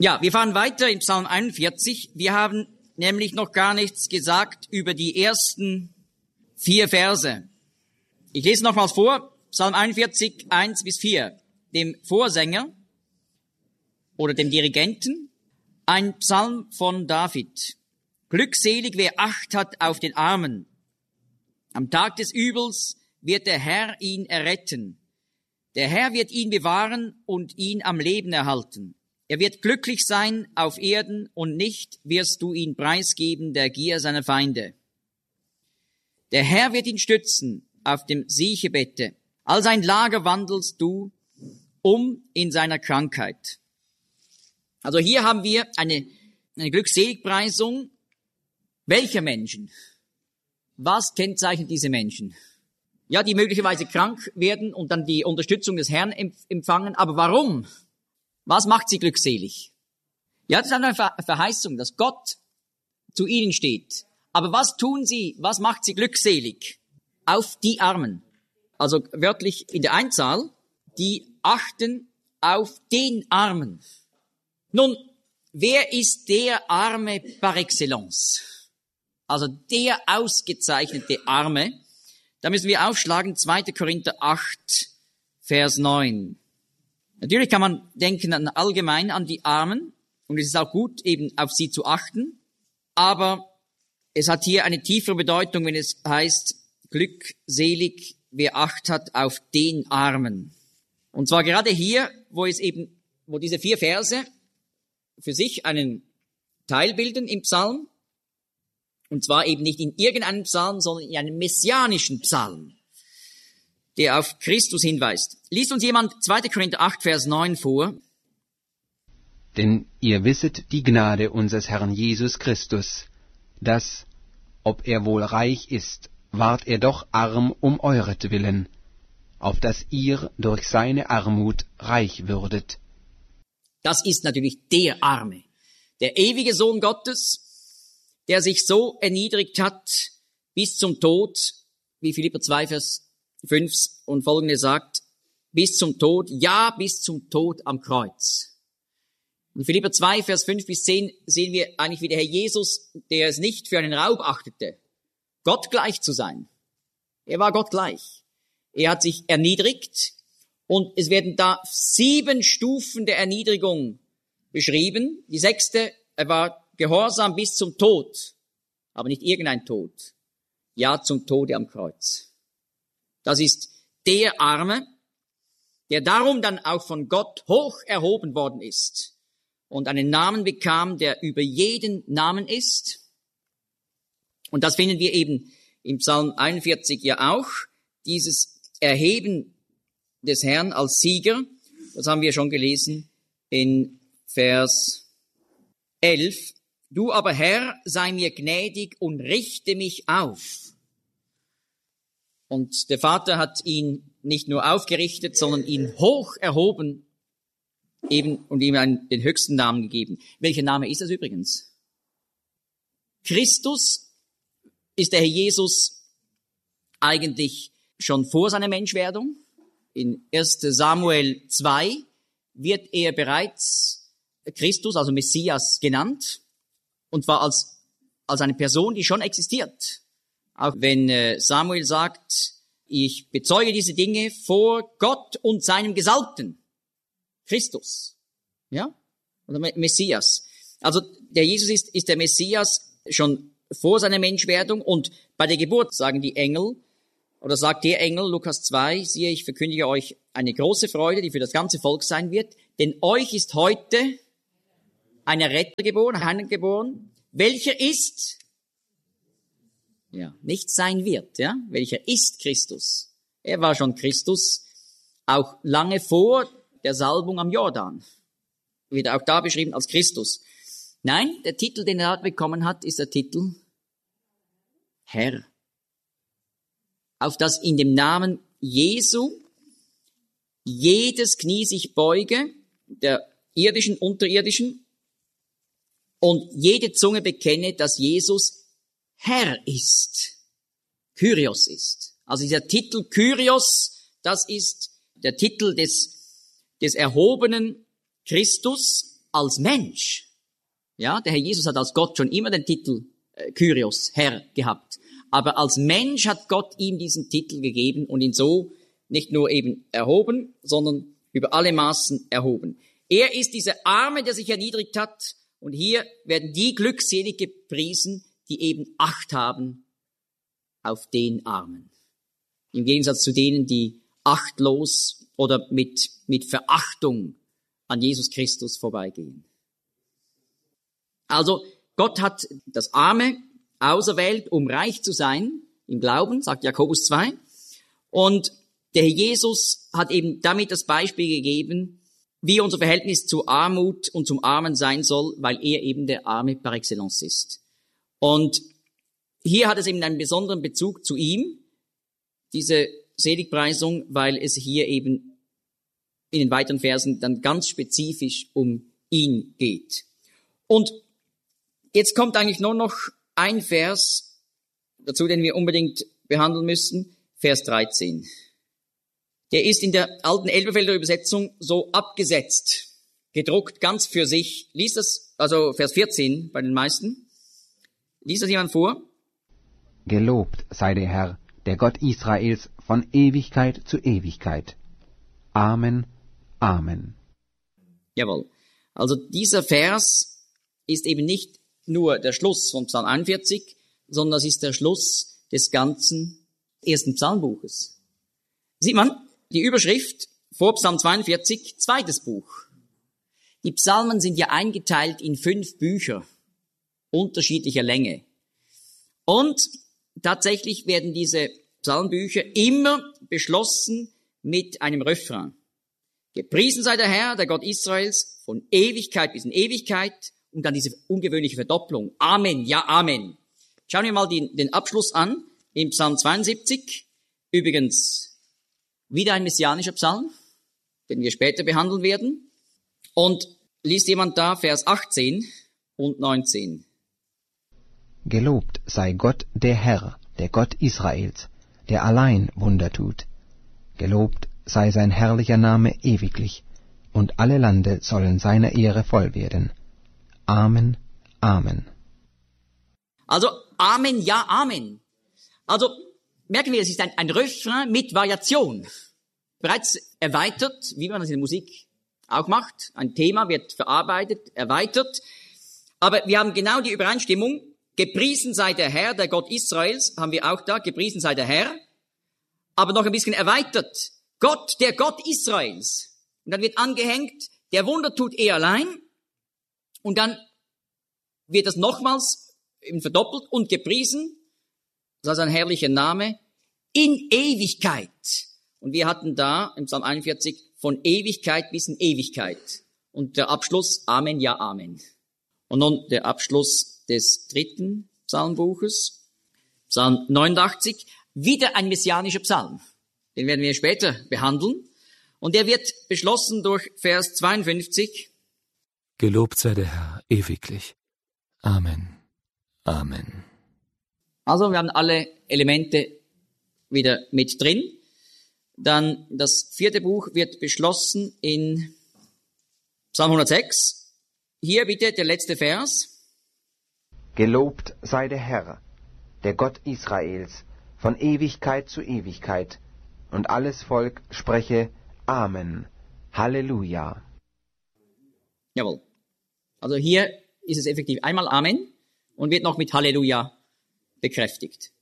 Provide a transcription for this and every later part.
Ja, wir fahren weiter im Psalm 41. Wir haben nämlich noch gar nichts gesagt über die ersten 4 Verse. Ich lese nochmals vor, Psalm 41, 1-4. Dem Vorsänger oder dem Dirigenten, ein Psalm von David. Glückselig, wer Acht hat auf den Armen. Am Tag des Übels wird der Herr ihn erretten. Der Herr wird ihn bewahren und ihn am Leben erhalten. Er wird glücklich sein auf Erden und nicht wirst du ihn preisgeben der Gier seiner Feinde. Der Herr wird ihn stützen auf dem Siechebette. All sein Lager wandelst du um in seiner Krankheit. Also hier haben wir eine Glückseligpreisung. Welcher Menschen? Was kennzeichnet diese Menschen? Ja, die möglicherweise krank werden und dann die Unterstützung des Herrn empfangen. Aber warum? Was macht sie glückselig? Ja, das ist eine Verheißung, dass Gott zu ihnen steht. Aber was tun sie? Was macht sie glückselig? Auf die Armen. Also wörtlich in der Einzahl, die achten auf den Armen. Nun, wer ist der Arme par excellence? Also der ausgezeichnete Arme. Da müssen wir aufschlagen, 2. Korinther 8, Vers 9. Natürlich kann man denken allgemein an die Armen. Und es ist auch gut, eben auf sie zu achten. Aber es hat hier eine tiefere Bedeutung, wenn es heißt, glückselig, wer Acht hat auf den Armen. Und zwar gerade hier, wo diese 4 Verse für sich einen Teil bilden im Psalm. Und zwar eben nicht in irgendeinem Psalm, sondern in einem messianischen Psalm, der auf Christus hinweist. Liest uns jemand 2. Korinther 8, Vers 9 vor. Denn ihr wisset die Gnade unseres Herrn Jesus Christus, dass, ob er wohl reich ist, ward er doch arm um euretwillen, auf dass ihr durch seine Armut reich würdet. Das ist natürlich der Arme, der ewige Sohn Gottes, der sich so erniedrigt hat bis zum Tod, wie Philipper 2, Vers 5 und folgende sagt, bis zum Tod, ja, bis zum Tod am Kreuz. In Philipper 2, Vers 5-10 sehen wir eigentlich, wie der Herr Jesus, der es nicht für einen Raub achtete, Gott gleich zu sein. Er war Gott gleich. Er hat sich erniedrigt und es werden da 7 Stufen der Erniedrigung beschrieben. Die 6. Er war gehorsam bis zum Tod, aber nicht irgendein Tod. Ja, zum Tode am Kreuz. Das ist der Arme, der darum dann auch von Gott hoch erhoben worden ist und einen Namen bekam, der über jeden Namen ist. Und das finden wir eben im Psalm 41 ja auch, dieses Erheben des Herrn als Sieger. Das haben wir schon gelesen in Vers 11. Du aber, Herr, sei mir gnädig und richte mich auf. Und der Vater hat ihn nicht nur aufgerichtet, sondern ihn hoch erhoben eben und ihm den höchsten Namen gegeben. Welcher Name ist das übrigens? Christus ist der Herr Jesus eigentlich schon vor seiner Menschwerdung. In 1. Samuel 2 wird er bereits Christus, also Messias, genannt. Und zwar als eine Person, die schon existiert. Auch wenn Samuel sagt, ich bezeuge diese Dinge vor Gott und seinem Gesalbten. Christus. Ja? Oder Messias. Also der Jesus ist der Messias schon vor seiner Menschwerdung und bei der Geburt sagen die Engel, oder sagt der Engel, Lukas 2, siehe, ich verkündige euch eine große Freude, die für das ganze Volk sein wird, denn euch ist heute ein Retter geboren, ein Heiland geboren, welcher ist, ja, nicht sein wird, ja, welcher ist Christus. Er war schon Christus, auch lange vor der Salbung am Jordan. Wird auch da beschrieben als Christus. Nein, der Titel, den er bekommen hat, ist der Titel Herr. Auf das in dem Namen Jesu jedes Knie sich beuge, der irdischen, unterirdischen, und jede Zunge bekenne, dass Jesus Herr ist, Kyrios ist. Also dieser Titel Kyrios, das ist der Titel des erhobenen Christus, als Mensch. Ja, der Herr Jesus hat als Gott schon immer den Titel Kyrios, Herr, gehabt. Aber als Mensch hat Gott ihm diesen Titel gegeben und ihn so nicht nur eben erhoben, sondern über alle Maßen erhoben. Er ist dieser Arme, der sich erniedrigt hat. Und hier werden die glückselig gepriesen, die eben Acht haben auf den Armen. Im Gegensatz zu denen, die achtlos oder mit Verachtung an Jesus Christus vorbeigehen. Also Gott hat das Arme auserwählt, um reich zu sein im Glauben, sagt Jakobus 2. Und der Herr Jesus hat eben damit das Beispiel gegeben, wie unser Verhältnis zu Armut und zum Armen sein soll, weil er eben der Arme par excellence ist. Und hier hat es eben einen besonderen Bezug zu ihm, diese Seligpreisung, weil es hier eben in den weiteren Versen dann ganz spezifisch um ihn geht. Und jetzt kommt eigentlich nur noch ein Vers dazu, den wir unbedingt behandeln müssen, Vers 13. Der ist in der alten Elberfelder Übersetzung so abgesetzt, gedruckt ganz für sich. Liest das, also Vers 14 bei den meisten. Liest das jemand vor? Gelobt sei der Herr, der Gott Israels, von Ewigkeit zu Ewigkeit. Amen, Amen. Jawohl. Also dieser Vers ist eben nicht nur der Schluss von Psalm 41, sondern das ist der Schluss des ganzen ersten Psalmbuches. Sieht man, die Überschrift vor Psalm 42, zweites Buch. Die Psalmen sind ja eingeteilt in 5 Bücher unterschiedlicher Länge. Und tatsächlich werden diese Psalmbücher immer beschlossen mit einem Refrain. Gepriesen sei der Herr, der Gott Israels, von Ewigkeit bis in Ewigkeit. Und dann diese ungewöhnliche Verdopplung. Amen, ja, Amen. Schauen wir mal den Abschluss an im Psalm 72. Übrigens wieder ein messianischer Psalm, den wir später behandeln werden. Und liest jemand da Vers 18 und 19. Gelobt sei Gott der Herr, der Gott Israels, der allein Wunder tut. Gelobt sei sein herrlicher Name ewiglich, und alle Lande sollen seiner Ehre voll werden. Amen, Amen. Also Amen, ja, Amen. Also merken wir, es ist ein Refrain mit Variation. Bereits erweitert, wie man das in der Musik auch macht. Ein Thema wird verarbeitet, erweitert. Aber wir haben genau die Übereinstimmung. Gepriesen sei der Herr, der Gott Israels, haben wir auch da. Gepriesen sei der Herr. Aber noch ein bisschen erweitert. Gott, der Gott Israels. Und dann wird angehängt, der Wunder tut er allein. Und dann wird das nochmals eben verdoppelt und gepriesen. Das ist ein herrlicher Name. In Ewigkeit. Und wir hatten da im Psalm 41 von Ewigkeit bis in Ewigkeit. Und der Abschluss, Amen, ja, Amen. Und nun der Abschluss des 3. Psalmbuches, Psalm 89, wieder ein messianischer Psalm. Den werden wir später behandeln. Und der wird beschlossen durch Vers 52. Gelobt sei der Herr ewiglich. Amen. Amen. Also wir haben alle Elemente wieder mit drin. Dann das 4. Buch wird beschlossen in Psalm 106. Hier bitte der letzte Vers. Gelobt sei der Herr, der Gott Israels, von Ewigkeit zu Ewigkeit. Und alles Volk spreche Amen. Halleluja. Jawohl. Also hier ist es effektiv einmal Amen und wird noch mit Halleluja bekräftigt.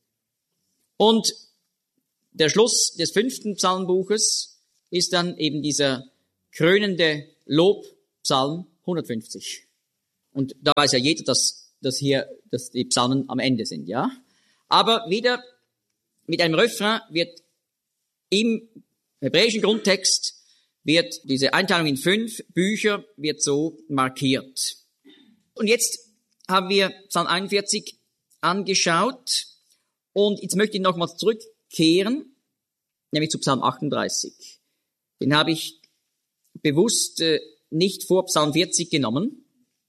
Und der Schluss des 5. Psalmbuches ist dann eben dieser krönende Lobpsalm 150. Und da weiß ja jeder, dass die Psalmen am Ende sind, ja. Aber wieder mit einem Refrain wird im hebräischen Grundtext wird diese Einteilung in 5 Bücher wird so markiert. Und jetzt haben wir Psalm 41 angeschaut und jetzt möchte ich nochmals zurückkehren, nämlich zu Psalm 38. Den habe ich bewusst nicht vor Psalm 40 genommen,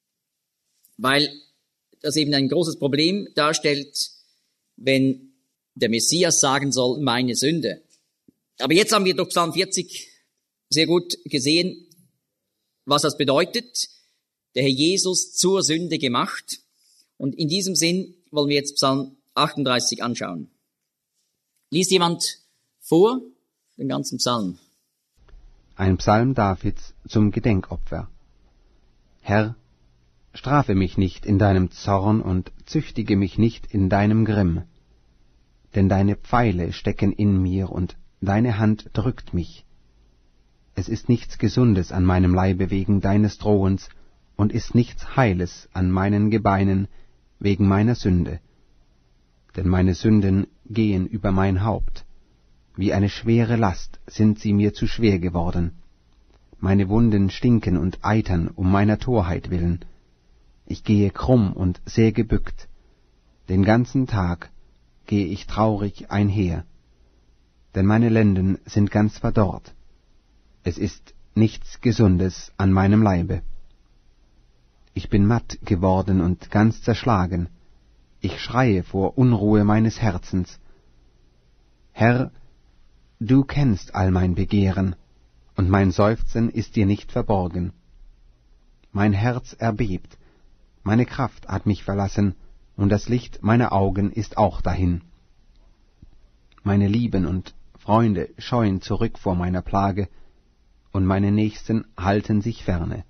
weil das eben ein großes Problem darstellt, wenn der Messias sagen soll, meine Sünde. Aber jetzt haben wir durch Psalm 40 sehr gut gesehen, was das bedeutet. der Herr Jesus zur Sünde gemacht. Und in diesem Sinn wollen wir jetzt Psalm 38 anschauen. Liest jemand vor den ganzen Psalm? Ein Psalm Davids zum Gedenkopfer. Herr, strafe mich nicht in deinem Zorn und züchtige mich nicht in deinem Grimm. Denn deine Pfeile stecken in mir und deine Hand drückt mich. Es ist nichts Gesundes an meinem Leibe wegen deines Drohens und ist nichts Heiles an meinen Gebeinen wegen meiner Sünde. Denn meine Sünden gehen über mein Haupt. Wie eine schwere Last sind sie mir zu schwer geworden. Meine Wunden stinken und eitern um meiner Torheit willen. Ich gehe krumm und sehr gebückt. Den ganzen Tag gehe ich traurig einher. Denn meine Lenden sind ganz verdorrt. Es ist nichts Gesundes an meinem Leibe. Ich bin matt geworden und ganz zerschlagen. Ich schreie vor Unruhe meines Herzens. Herr, du kennst all mein Begehren, und mein Seufzen ist dir nicht verborgen. Mein Herz erbebt, meine Kraft hat mich verlassen, und das Licht meiner Augen ist auch dahin. Meine Lieben und Freunde scheuen zurück vor meiner Plage, und meine Nächsten halten sich ferne.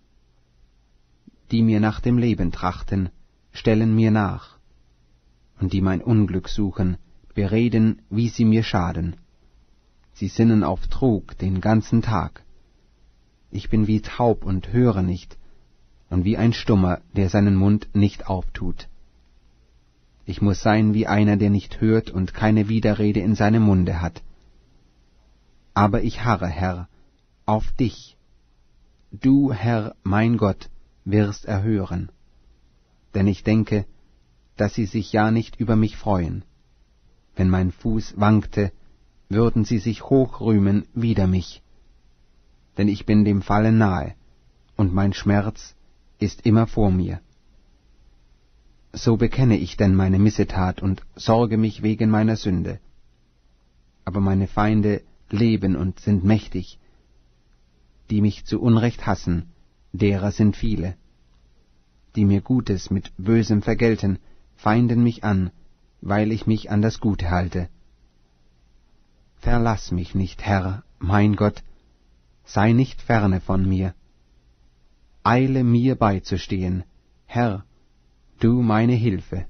Die mir nach dem Leben trachten, stellen mir nach, und die mein Unglück suchen, bereden, wie sie mir schaden. Sie sinnen auf Trug den ganzen Tag. Ich bin wie taub und höre nicht, und wie ein Stummer, der seinen Mund nicht auftut. Ich muß sein wie einer, der nicht hört und keine Widerrede in seinem Munde hat. Aber ich harre, Herr, auf dich. Du, Herr, mein Gott, wirst erhören. Denn ich denke, dass sie sich ja nicht über mich freuen. Wenn mein Fuß wankte, würden sie sich hochrühmen wider mich. Denn ich bin dem Fallen nahe, und mein Schmerz ist immer vor mir. So bekenne ich denn meine Missetat und sorge mich wegen meiner Sünde. Aber meine Feinde leben und sind mächtig, die mich zu Unrecht hassen, derer sind viele. Die mir Gutes mit Bösem vergelten, feinden mich an, weil ich mich an das Gute halte. Verlass mich nicht, Herr, mein Gott, sei nicht ferne von mir. Eile mir beizustehen, Herr, du meine Hilfe.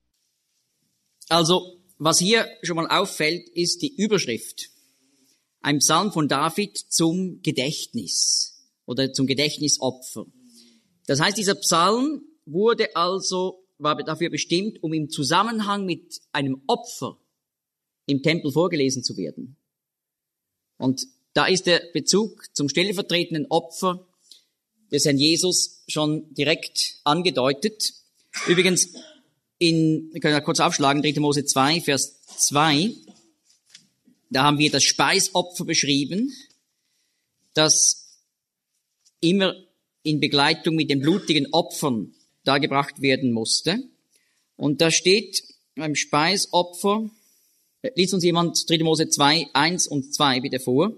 Also, was hier schon mal auffällt, ist die Überschrift. Ein Psalm von David zum Gedächtnis oder zum Gedächtnisopfer. Das heißt, dieser Psalm war dafür bestimmt, um im Zusammenhang mit einem Opfer im Tempel vorgelesen zu werden. Und da ist der Bezug zum stellvertretenden Opfer des Herrn Jesus schon direkt angedeutet. Übrigens, wir können ja kurz aufschlagen, 3. Mose 2, Vers 2, da haben wir das Speisopfer beschrieben, das immer in Begleitung mit den blutigen Opfern dargebracht werden musste. Und da steht beim Speisopfer, liest uns jemand 3. Mose 2, 1 und 2 bitte vor.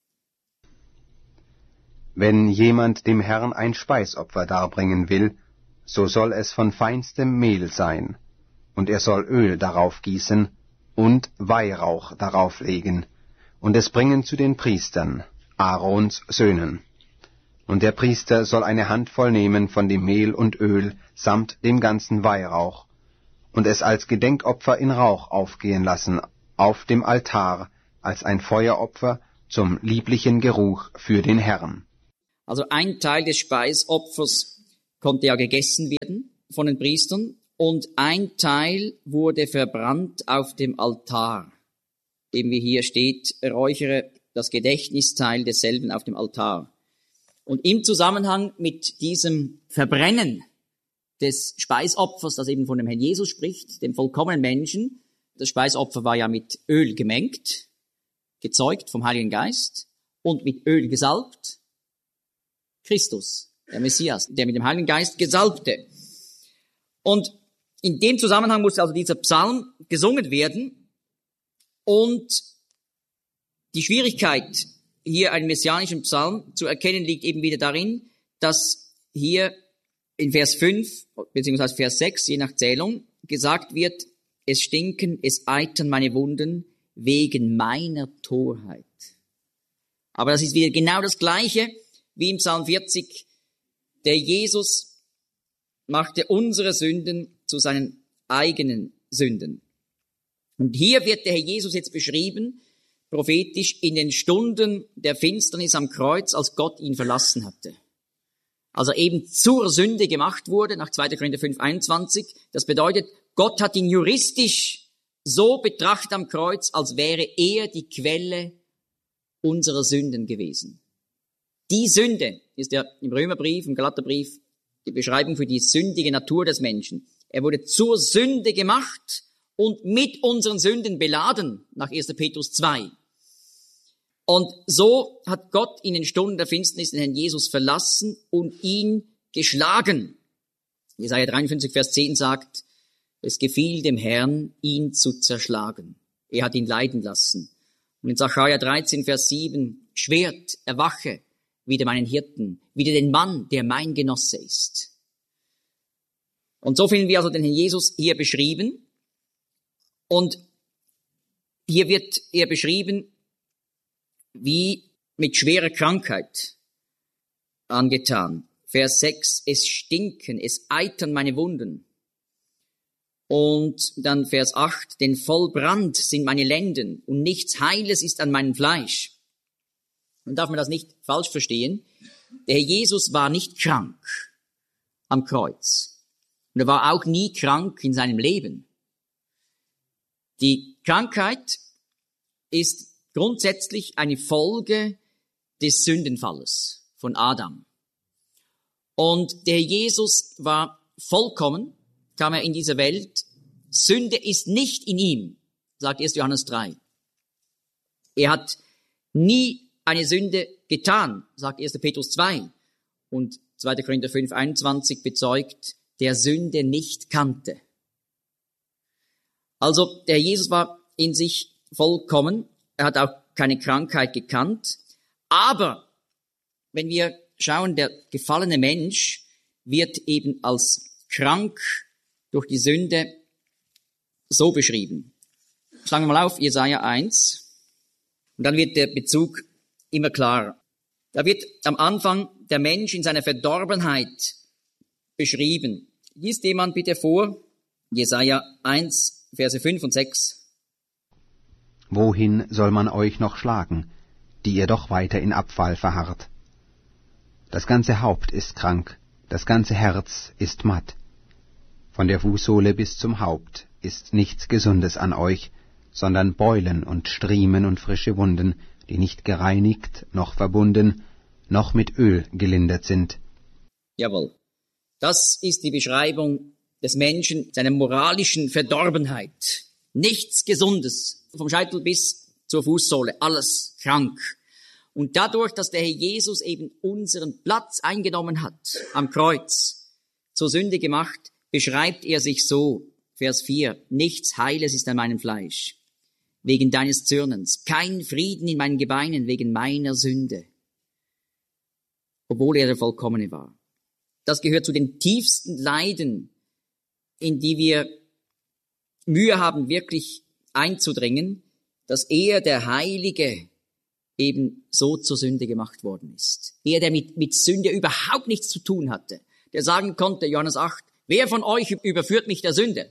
Wenn jemand dem Herrn ein Speisopfer darbringen will, so soll es von feinstem Mehl sein, und er soll Öl darauf gießen und Weihrauch darauf legen, und es bringen zu den Priestern, Aarons Söhnen. Und der Priester soll eine Handvoll nehmen von dem Mehl und Öl samt dem ganzen Weihrauch, und es als Gedenkopfer in Rauch aufgehen lassen auf dem Altar, als ein Feueropfer zum lieblichen Geruch für den Herrn. Also ein Teil des Speisopfers konnte ja gegessen werden von den Priestern und ein Teil wurde verbrannt auf dem Altar. Eben wie hier steht, räuchere das Gedächtnisteil desselben auf dem Altar. Und im Zusammenhang mit diesem Verbrennen des Speisopfers, das eben von dem Herrn Jesus spricht, dem vollkommenen Menschen, das Speisopfer war ja mit Öl gemengt, gezeugt vom Heiligen Geist und mit Öl gesalbt, Christus, der Messias, der mit dem Heiligen Geist gesalbte. Und in dem Zusammenhang musste also dieser Psalm gesungen werden. Und die Schwierigkeit, hier einen messianischen Psalm zu erkennen, liegt eben wieder darin, dass hier in Vers 5, beziehungsweise Vers 6, je nach Zählung, gesagt wird, es stinken, es eitern meine Wunden wegen meiner Torheit. Aber das ist wieder genau das Gleiche wie im Psalm 40. Der Jesus machte unsere Sünden zu seinen eigenen Sünden. Und hier wird der Herr Jesus jetzt beschrieben, prophetisch, in den Stunden der Finsternis am Kreuz, als Gott ihn verlassen hatte. Als er eben zur Sünde gemacht wurde, nach 2. Korinther 5, 21. Das bedeutet, Gott hat ihn juristisch so betrachtet am Kreuz, als wäre er die Quelle unserer Sünden gewesen. Die Sünde ist ja im Römerbrief, im Galaterbrief, die Beschreibung für die sündige Natur des Menschen. Er wurde zur Sünde gemacht und mit unseren Sünden beladen, nach 1. Petrus 2. Und so hat Gott in den Stunden der Finsternis den Herrn Jesus verlassen und ihn geschlagen. Jesaja 53, Vers 10 sagt, es gefiel dem Herrn, ihn zu zerschlagen. Er hat ihn leiden lassen. Und in Sacharja 13, Vers 7, Schwert, erwache, wieder meinen Hirten, wieder den Mann, der mein Genosse ist. Und so finden wir also den Herrn Jesus hier beschrieben. Und hier wird er beschrieben, wie mit schwerer Krankheit angetan. Vers 6, es stinken, es eitern meine Wunden. Und dann Vers 8, denn voll Brand sind meine Lenden und nichts Heiles ist an meinem Fleisch. Und darf man das nicht falsch verstehen? Der Herr Jesus war nicht krank am Kreuz. Und er war auch nie krank in seinem Leben. Die Krankheit ist grundsätzlich eine Folge des Sündenfalles von Adam. Und der Herr Jesus war vollkommen, kam er in dieser Welt. Sünde ist nicht in ihm, sagt 1. Johannes 3. Er hat nie eine Sünde getan, sagt 1. Petrus 2. Und 2. Korinther 5, 21 bezeugt, der Sünde nicht kannte. Also der Jesus war in sich vollkommen. Er hat auch keine Krankheit gekannt. Aber wenn wir schauen, der gefallene Mensch wird eben als krank durch die Sünde so beschrieben. Schlagen wir mal auf, Jesaja 1. Und dann wird der Bezug immer klarer. Da wird am Anfang der Mensch in seiner Verdorbenheit beschrieben. Liest jemand bitte vor, Jesaja 1, Verse 5 und 6. Wohin soll man euch noch schlagen, die ihr doch weiter in Abfall verharrt? Das ganze Haupt ist krank, das ganze Herz ist matt. Von der Fußsohle bis zum Haupt ist nichts Gesundes an euch, sondern Beulen und Striemen und frische Wunden, die nicht gereinigt, noch verbunden, noch mit Öl gelindert sind. Jawohl. Das ist die Beschreibung des Menschen, seiner moralischen Verdorbenheit. Nichts Gesundes, vom Scheitel bis zur Fußsohle, alles krank. Und dadurch, dass der Herr Jesus eben unseren Platz eingenommen hat, am Kreuz, zur Sünde gemacht, beschreibt er sich so, Vers 4, nichts Heiles ist an meinem Fleisch, wegen deines Zürnens, kein Frieden in meinen Gebeinen, wegen meiner Sünde, obwohl er der Vollkommene war. Das gehört zu den tiefsten Leiden, in die wir Mühe haben, wirklich einzudringen, dass er, der Heilige, eben so zur Sünde gemacht worden ist. Er, der mit Sünde überhaupt nichts zu tun hatte, der sagen konnte, Johannes 8, wer von euch überführt mich der Sünde?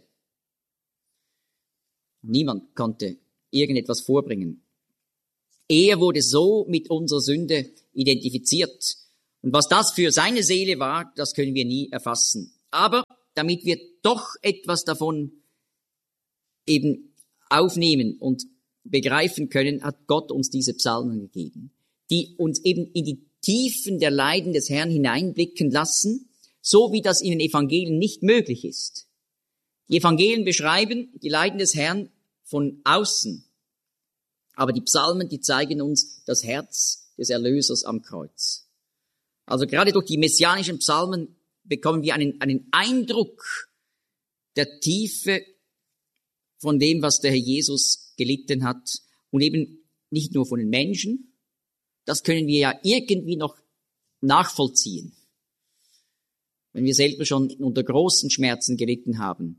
Niemand konnte irgendetwas vorbringen. Er wurde so mit unserer Sünde identifiziert. Und was das für seine Seele war, das können wir nie erfassen. Aber damit wir doch etwas davon eben aufnehmen und begreifen können, hat Gott uns diese Psalmen gegeben, die uns eben in die Tiefen der Leiden des Herrn hineinblicken lassen, so wie das in den Evangelien nicht möglich ist. Die Evangelien beschreiben die Leiden des Herrn von außen, aber die Psalmen, die zeigen uns das Herz des Erlösers am Kreuz. Also gerade durch die messianischen Psalmen bekommen wir einen Eindruck der Tiefe von dem, was der Herr Jesus gelitten hat und eben nicht nur von den Menschen, das können wir ja irgendwie noch nachvollziehen. wenn wir selber schon unter großen Schmerzen gelitten haben.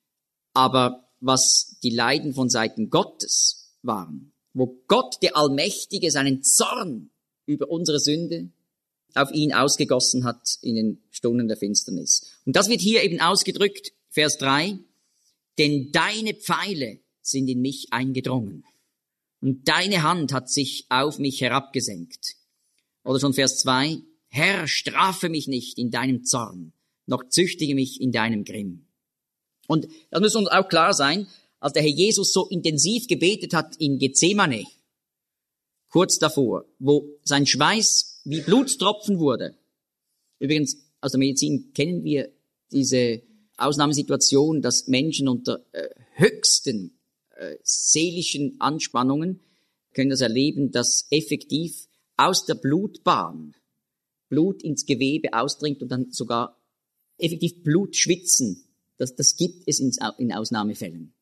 Aber was die Leiden von Seiten Gottes waren, wo Gott, der Allmächtige, seinen Zorn über unsere Sünde auf ihn ausgegossen hat in den Stunden der Finsternis. Und das wird hier eben ausgedrückt, Vers 3, denn deine Pfeile sind in mich eingedrungen und deine Hand hat sich auf mich herabgesenkt. Oder schon Vers 2, Herr, strafe mich nicht in deinem Zorn, noch züchtige mich in deinem Grimm. Und das muss uns auch klar sein, als der Herr Jesus so intensiv gebetet hat in Gethsemane, kurz davor, wo sein Schweiß wie Blutstropfen wurde. Übrigens, aus der Medizin kennen wir diese Ausnahmesituation, dass Menschen unter höchsten seelischen Anspannungen können das erleben, dass effektiv aus der Blutbahn Blut ins Gewebe ausdringt und dann sogar effektiv Blut schwitzen. Das gibt es in Ausnahmefällen.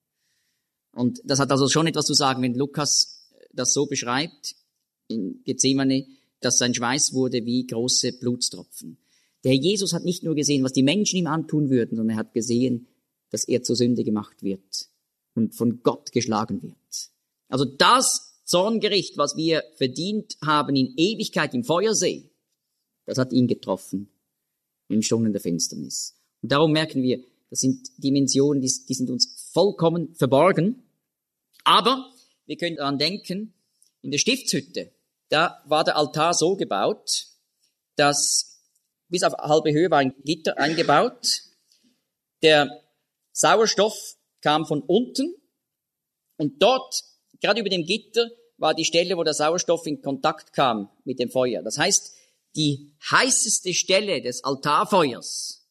Und das hat also schon etwas zu sagen, wenn Lukas das so beschreibt, in Gethsemane, dass sein Schweiß wurde wie große Blutstropfen. Der Herr Jesus hat nicht nur gesehen, was die Menschen ihm antun würden, sondern er hat gesehen, dass er zur Sünde gemacht wird und von Gott geschlagen wird. Also das Zorngericht, was wir verdient haben in Ewigkeit im Feuersee, das hat ihn getroffen in Stunden der Finsternis. Und darum merken wir, das sind Dimensionen, die sind uns vollkommen verborgen. Aber wir können daran denken, in der Stiftshütte, da war der Altar so gebaut, dass bis auf halbe Höhe war ein Gitter eingebaut. Der Sauerstoff kam von unten und dort, gerade über dem Gitter, war die Stelle, wo der Sauerstoff in Kontakt kam mit dem Feuer. Das heißt, die heißeste Stelle des Altarfeuers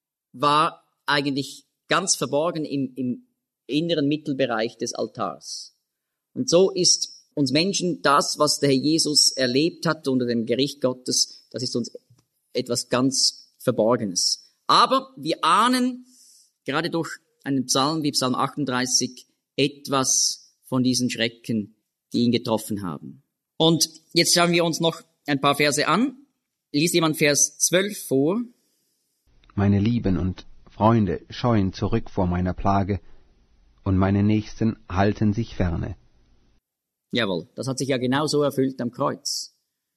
war eigentlich ganz verborgen im inneren Mittelbereich des Altars. Und so ist uns Menschen das, was der Herr Jesus erlebt hat unter dem Gericht Gottes, das ist uns etwas ganz Verborgenes. Aber wir ahnen, gerade durch einen Psalm wie Psalm 38, etwas von diesen Schrecken, die ihn getroffen haben. Und jetzt schauen wir uns noch ein paar Verse an. Liest jemand Vers 12 vor? Meine Lieben und Freunde scheuen zurück vor meiner Plage, und meine Nächsten halten sich ferne. Jawohl, das hat sich ja genau so erfüllt am Kreuz,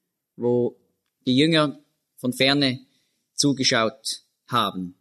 wo die Jünger von ferne zugeschaut haben.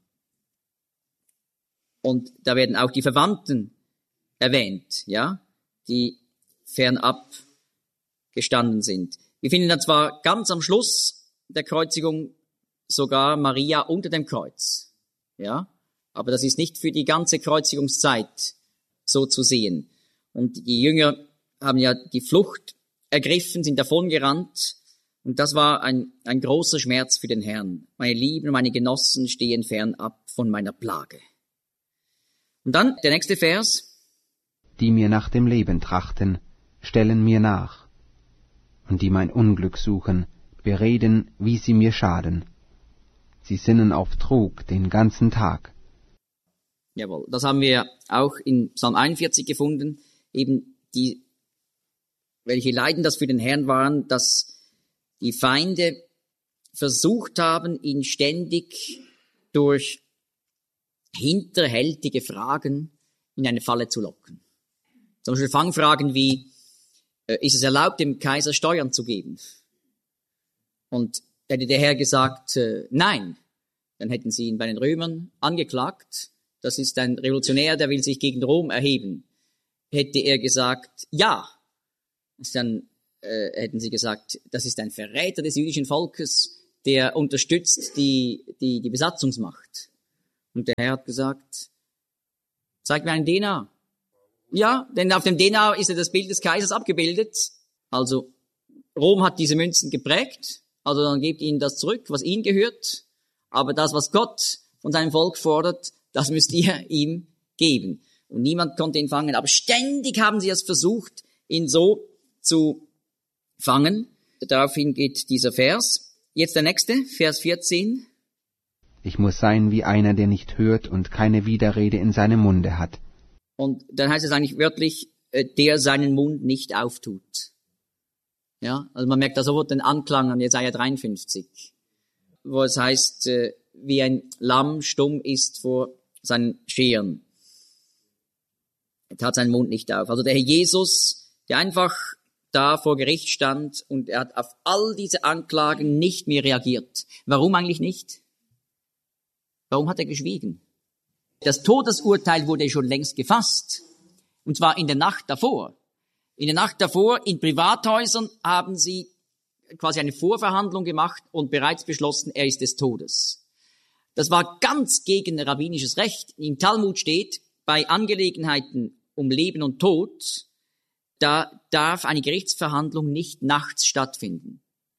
Und da werden auch die Verwandten erwähnt, ja, die fernab gestanden sind. Wir finden dann zwar ganz am Schluss der Kreuzigung sogar Maria unter dem Kreuz, ja, aber das ist nicht für die ganze Kreuzigungszeit so zu sehen. Und die Jünger haben ja die Flucht ergriffen, sind davongerannt. Und das war ein großer Schmerz für den Herrn. Meine Lieben, meine Genossen stehen fernab von meiner Plage. Und dann der nächste Vers. Die mir nach dem Leben trachten, stellen mir nach. Und die mein Unglück suchen, bereden, wie sie mir schaden. Sie sinnen auf Trug den ganzen Tag. Jawohl, das haben wir auch in Psalm 41 gefunden. Eben die, welche Leiden das für den Herrn waren, dass die Feinde versucht haben, ihn ständig durch hinterhältige Fragen in eine Falle zu locken. Zum Beispiel Fangfragen wie, ist es erlaubt, dem Kaiser Steuern zu geben? Und hätte der Herr gesagt, nein, dann hätten sie ihn bei den Römern angeklagt. Das ist ein Revolutionär, der will sich gegen Rom erheben. Hätte er gesagt, ja, dann hätten sie gesagt, das ist ein Verräter des jüdischen Volkes, der unterstützt die Besatzungsmacht. Und der Herr hat gesagt, zeig mir einen Denar. Ja, denn auf dem Denar ist ja das Bild des Kaisers abgebildet. Also Rom hat diese Münzen geprägt, also dann gebt ihnen das zurück, was ihnen gehört. Aber das, was Gott von seinem Volk fordert, das müsst ihr ihm geben. Und niemand konnte ihn fangen. Aber ständig haben sie es versucht, ihn so zu fangen. Daraufhin geht dieser Vers. Jetzt der nächste, Vers 14. Ich muss sein wie einer, der nicht hört und keine Widerrede in seinem Munde hat. Und dann heißt es eigentlich wörtlich, der seinen Mund nicht auftut. Ja, also man merkt da sofort den Anklang an Jesaja 53, wo es heißt, wie ein Lamm stumm ist vor seinen Scheren. Er tat seinen Mund nicht auf. Also der Herr Jesus, der einfach da vor Gericht stand und er hat auf all diese Anklagen nicht mehr reagiert. Warum eigentlich nicht? Warum hat er geschwiegen? Das Todesurteil wurde schon längst gefasst. Und zwar in der Nacht davor. In der Nacht davor, in Privathäusern, haben sie quasi eine Vorverhandlung gemacht und bereits beschlossen, er ist des Todes. Das war ganz gegen rabbinisches Recht. Im Talmud steht, bei Angelegenheiten um Leben und Tod, da darf eine Gerichtsverhandlung nicht nachts stattfinden.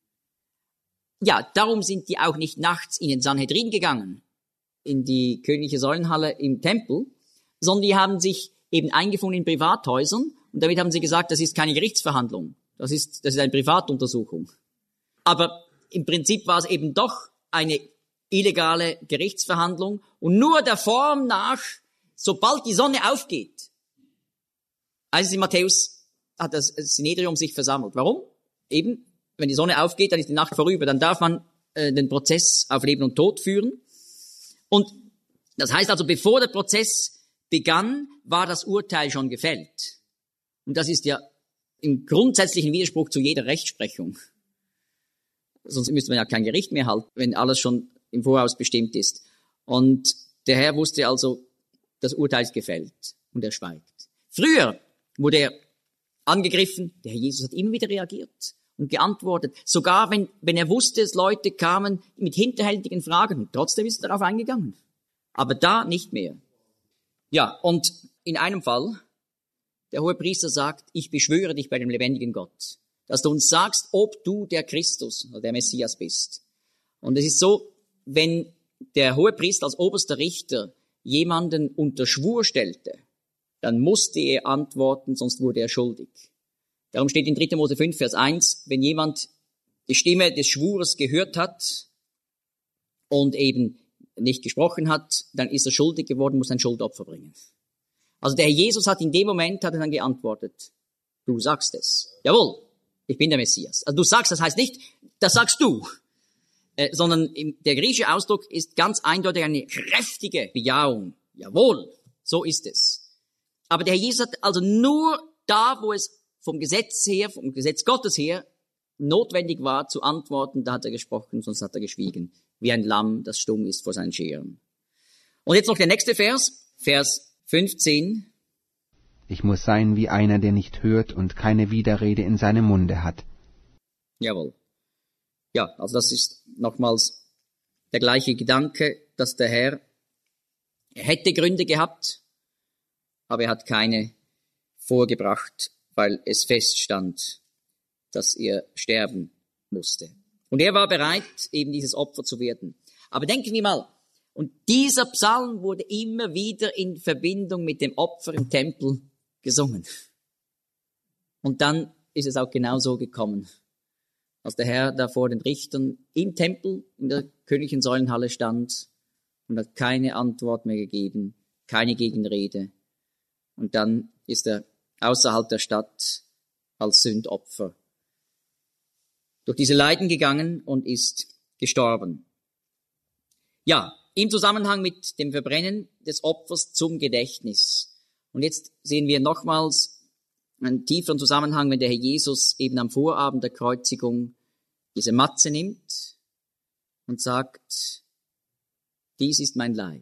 Ja, darum sind die auch nicht nachts in den Sanhedrin gegangen, in die königliche Säulenhalle im Tempel, sondern die haben sich eben eingefunden in Privathäusern und damit haben sie gesagt, das ist keine Gerichtsverhandlung, das ist eine Privatuntersuchung. Aber im Prinzip war es eben doch eine illegale Gerichtsverhandlung und nur der Form nach, sobald die Sonne aufgeht, also in Matthäus hat das Synedrium sich versammelt. Warum? Eben, wenn die Sonne aufgeht, dann ist die Nacht vorüber, dann darf man den Prozess auf Leben und Tod führen. Und das heißt also, bevor der Prozess begann, war das Urteil schon gefällt. Und das ist ja im grundsätzlichen Widerspruch zu jeder Rechtsprechung. Sonst müsste man ja kein Gericht mehr halten, wenn alles schon im Voraus bestimmt ist. Und der Herr wusste also, das Urteil ist gefällt und er schweigt. Früher wurde er angegriffen, der Herr Jesus hat immer wieder reagiert und geantwortet. Sogar wenn er wusste, dass Leute kamen mit hinterhältigen Fragen, trotzdem ist er darauf eingegangen. Aber da nicht mehr. Ja, und in einem Fall, der Hohepriester sagt, ich beschwöre dich bei dem lebendigen Gott, dass du uns sagst, ob du der Christus oder der Messias bist. Und es ist so, wenn der Hohepriester als oberster Richter jemanden unter Schwur stellte, dann musste er antworten, sonst wurde er schuldig. Darum steht in 3. Mose 5, Vers 1, wenn jemand die Stimme des Schwures gehört hat und eben nicht gesprochen hat, dann ist er schuldig geworden, muss ein Schuldopfer bringen. Also der Herr Jesus hat in dem Moment hat er dann geantwortet, du sagst es. Jawohl, ich bin der Messias. Also du sagst, das heißt nicht, das sagst du, sondern der griechische Ausdruck ist ganz eindeutig eine kräftige Bejahung. Jawohl, so ist es. Aber der Herr Jesus hat also nur da, wo es vom Gesetz her, vom Gesetz Gottes her, notwendig war zu antworten, da hat er gesprochen, sonst hat er geschwiegen, wie ein Lamm, das stumm ist vor seinen Scheren. Und jetzt noch der nächste Vers, Vers 15. Ich muss sein wie einer, der nicht hört und keine Widerrede in seinem Munde hat. Jawohl. Ja, also das ist nochmals der gleiche Gedanke, dass der Herr, er hätte Gründe gehabt, aber er hat keine vorgebracht, weil es feststand, dass er sterben musste. Und er war bereit, eben dieses Opfer zu werden. Aber denken wir mal, und dieser Psalm wurde immer wieder in Verbindung mit dem Opfer im Tempel gesungen. Und dann ist es auch genau so gekommen, als der Herr da vor den Richtern im Tempel, in der königlichen Säulenhalle stand und hat keine Antwort mehr gegeben, keine Gegenrede. Und dann ist er außerhalb der Stadt als Sündopfer durch diese Leiden gegangen und ist gestorben. Ja, im Zusammenhang mit dem Verbrennen des Opfers zum Gedächtnis. Und jetzt sehen wir nochmals einen tieferen Zusammenhang, wenn der Herr Jesus eben am Vorabend der Kreuzigung diese Matze nimmt und sagt, dies ist mein Leib,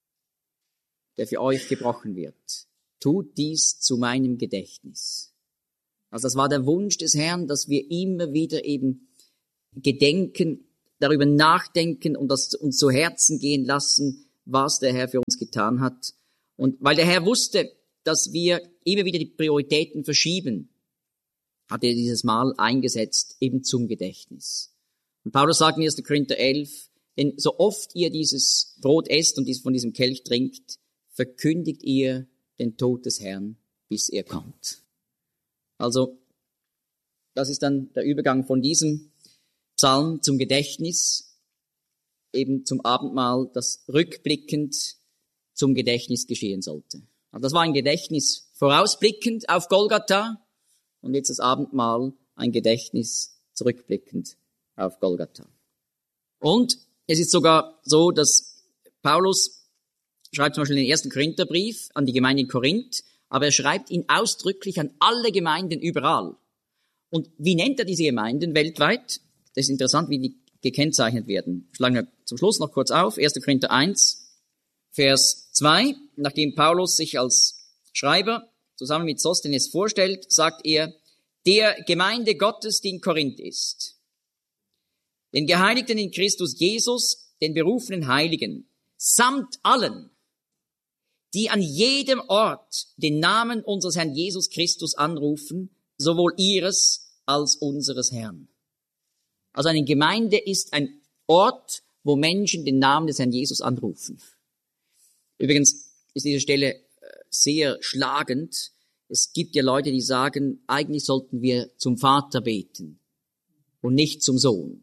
der für euch gebrochen wird. Tut dies zu meinem Gedächtnis. Also das war der Wunsch des Herrn, dass wir immer wieder eben gedenken, darüber nachdenken und das uns zu Herzen gehen lassen, was der Herr für uns getan hat. Und weil der Herr wusste, dass wir immer wieder die Prioritäten verschieben, hat er dieses Mal eingesetzt, eben zum Gedächtnis. Und Paulus sagt in 1. Korinther 11, denn so oft ihr dieses Brot esst und von diesem Kelch trinkt, verkündigt ihr den Tod des Herrn, bis er kommt. Also, das ist dann der Übergang von diesem Psalm zum Gedächtnis, eben zum Abendmahl, das rückblickend zum Gedächtnis geschehen sollte. Also das war ein Gedächtnis vorausblickend auf Golgatha und jetzt das Abendmahl ein Gedächtnis zurückblickend auf Golgatha. Und Es ist sogar so, dass Paulus schreibt zum Beispiel den 1. Korintherbrief an die Gemeinde in Korinth, aber er schreibt ihn ausdrücklich an alle Gemeinden überall. Und wie nennt er diese Gemeinden weltweit? Das ist interessant, wie die gekennzeichnet werden. Schlagen wir zum Schluss noch kurz auf. 1. Korinther 1, Vers 2. Nachdem Paulus sich als Schreiber zusammen mit Sosthenes vorstellt, sagt er, der Gemeinde Gottes, die in Korinth ist, den Geheiligten in Christus Jesus, den berufenen Heiligen, samt allen, die an jedem Ort den Namen unseres Herrn Jesus Christus anrufen, sowohl ihres als unseres Herrn. Also eine Gemeinde ist ein Ort, wo Menschen den Namen des Herrn Jesus anrufen. Übrigens ist diese Stelle sehr schlagend. Es gibt ja Leute, die sagen, eigentlich sollten wir zum Vater beten und nicht zum Sohn.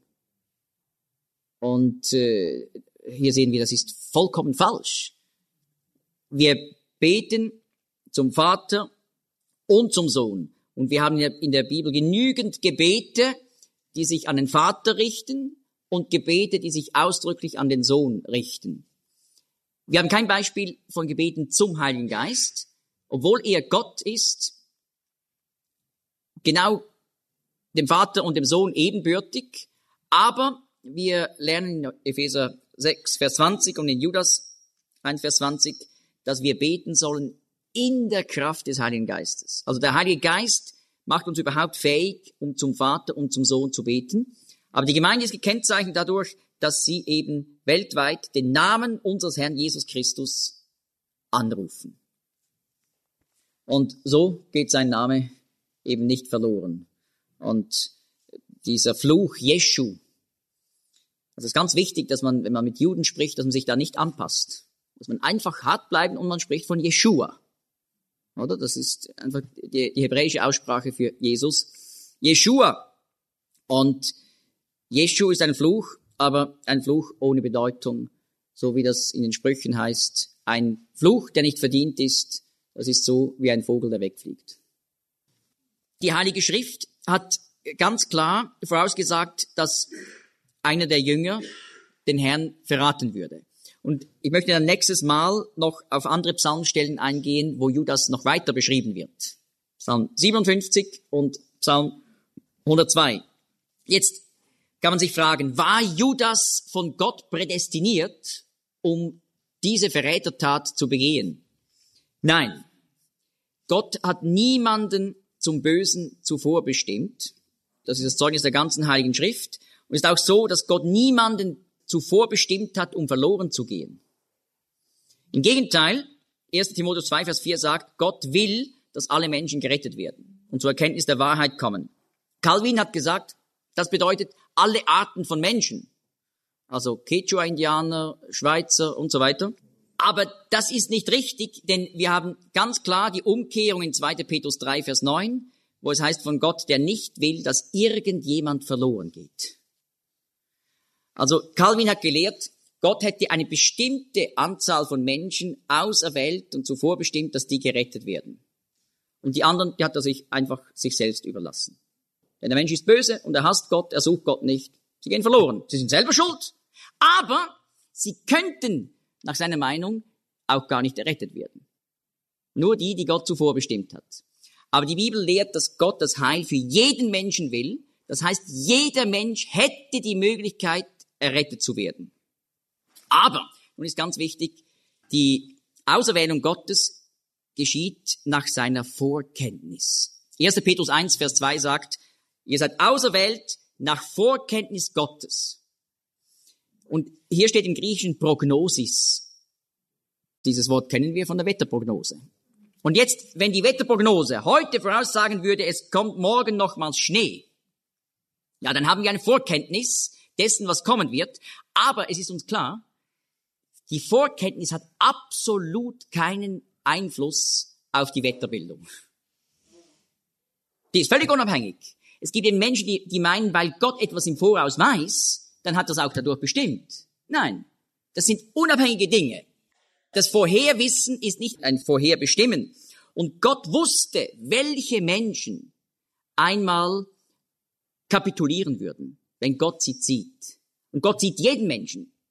Und hier sehen wir, das ist vollkommen falsch. Wir beten zum Vater und zum Sohn. Und wir haben in der Bibel genügend Gebete, die sich an den Vater richten und Gebete, die sich ausdrücklich an den Sohn richten. Wir haben kein Beispiel von Gebeten zum Heiligen Geist, obwohl er Gott ist, genau dem Vater und dem Sohn ebenbürtig. Aber wir lernen in Epheser 6, Vers 20 und in Judas 1, Vers 20, dass wir beten sollen in der Kraft des Heiligen Geistes. Also der Heilige Geist macht uns überhaupt fähig, um zum Vater und zum Sohn zu beten. Aber die Gemeinde ist gekennzeichnet dadurch, dass sie eben weltweit den Namen unseres Herrn Jesus Christus anrufen. Und so geht sein Name eben nicht verloren. Und dieser Fluch Jeschu, das ist ganz wichtig, dass man, wenn man mit Juden spricht, dass man sich da nicht anpasst. Dass man einfach hart bleibt und man spricht von Jeschua. Oder? Das ist einfach die hebräische Aussprache für Jesus. Jeschua. Und Jeschu ist ein Fluch, aber ein Fluch ohne Bedeutung, so wie das in den Sprüchen heißt. Ein Fluch, der nicht verdient ist, das ist so wie ein Vogel, der wegfliegt. Die Heilige Schrift hat ganz klar vorausgesagt, dass einer der Jünger den Herrn verraten würde. Und ich möchte dann nächstes Mal noch auf andere Psalmstellen eingehen, wo Judas noch weiter beschrieben wird. Psalm 57 und Psalm 102. Jetzt kann man sich fragen, war Judas von Gott prädestiniert, um diese Verrätertat zu begehen? Nein. Gott hat niemanden zum Bösen zuvor bestimmt. Das ist das Zeugnis der ganzen Heiligen Schrift. Und es ist auch so, dass Gott niemanden zuvor bestimmt hat, um verloren zu gehen. Im Gegenteil, 1. Timotheus 2, Vers 4 sagt, Gott will, dass alle Menschen gerettet werden und zur Erkenntnis der Wahrheit kommen. Calvin hat gesagt, das bedeutet alle Arten von Menschen, also Quechua-Indianer, Schweizer und so weiter. Aber das ist nicht richtig, denn wir haben ganz klar die Umkehrung in 2. Petrus 3, Vers 9, wo es heißt von Gott, der nicht will, dass irgendjemand verloren geht. Also Calvin hat gelehrt, Gott hätte eine bestimmte Anzahl von Menschen auserwählt und zuvor bestimmt, dass die gerettet werden. Und die anderen, die hat er sich einfach sich selbst überlassen. Denn der Mensch ist böse und er hasst Gott, er sucht Gott nicht. Sie gehen verloren. Sie sind selber schuld. Aber sie könnten, nach seiner Meinung, auch gar nicht errettet werden. Nur die, die Gott zuvor bestimmt hat. Aber die Bibel lehrt, dass Gott das Heil für jeden Menschen will. Das heißt, jeder Mensch hätte die Möglichkeit, errettet zu werden. Aber, nun ist ganz wichtig, die Auserwählung Gottes geschieht nach seiner Vorkenntnis. 1. Petrus 1, Vers 2 sagt, ihr seid auserwählt nach Vorkenntnis Gottes. Und hier steht im Griechischen Prognosis. Dieses Wort kennen wir von der Wetterprognose. Und jetzt, wenn die Wetterprognose heute voraussagen würde, es kommt morgen nochmals Schnee, ja, dann haben wir eine Vorkenntnis dessen, was kommen wird. Aber es ist uns klar, die Vorkenntnis hat absolut keinen Einfluss auf die Wetterbildung. Die ist völlig unabhängig. Es gibt eben Menschen, die meinen, weil Gott etwas im Voraus weiß, dann hat das auch dadurch bestimmt. Nein, das sind unabhängige Dinge. Das Vorherwissen ist nicht ein Vorherbestimmen. Und Gott wusste, welche Menschen einmal kapitulieren würden, wenn Gott sie zieht. Und Gott sieht jeden Menschen.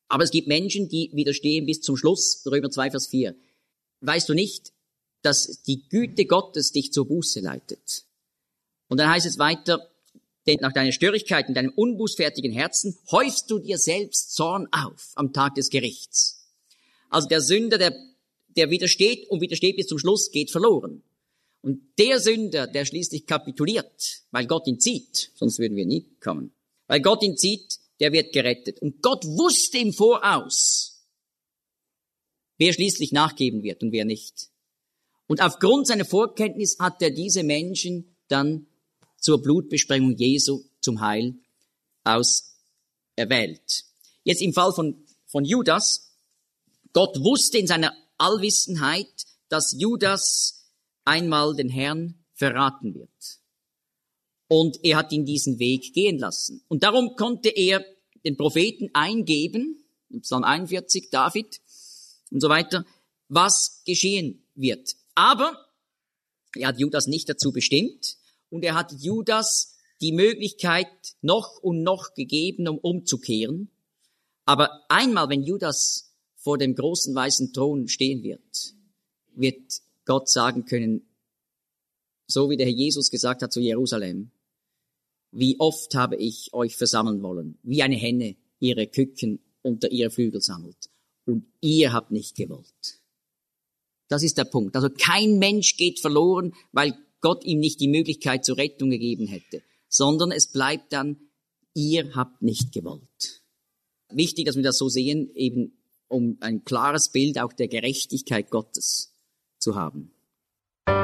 Aber es gibt Menschen, die widerstehen bis zum Schluss, Römer 2, Vers 4. Weißt du nicht, dass die Güte Gottes dich zur Buße leitet? Und dann heißt es weiter, denn nach deiner Störrigkeit und deinem unbußfertigen Herzen häufst du dir selbst Zorn auf am Tag des Gerichts. Also der Sünder, der widersteht und widersteht bis zum Schluss, geht verloren. Und der Sünder, der schließlich kapituliert, weil Gott ihn zieht, sonst würden wir nie kommen, weil Gott ihn zieht, der wird gerettet. Und Gott wusste im Voraus, wer schließlich nachgeben wird und wer nicht. Und aufgrund seiner Vorkenntnis hat er diese Menschen dann zur Blutbesprengung Jesu zum Heil auserwählt. Jetzt im Fall von Judas, Gott wusste in seiner Allwissenheit, dass Judas einmal den Herrn verraten wird. Und er hat ihn diesen Weg gehen lassen. Und darum konnte er den Propheten eingeben, im Psalm 41, David und so weiter, was geschehen wird. Aber er hat Judas nicht dazu bestimmt und er hat Judas die Möglichkeit noch und noch gegeben, um umzukehren. Aber einmal, wenn Judas vor dem großen weißen Thron stehen wird Gott sagen können, so wie der Herr Jesus gesagt hat zu Jerusalem, wie oft habe ich euch versammeln wollen, wie eine Henne ihre Küken unter ihre Flügel sammelt. Und ihr habt nicht gewollt. Das ist der Punkt. Also kein Mensch geht verloren, weil Gott ihm nicht die Möglichkeit zur Rettung gegeben hätte, sondern es bleibt dann, ihr habt nicht gewollt. Wichtig, dass wir das so sehen, eben um ein klares Bild auch der Gerechtigkeit Gottes zu haben.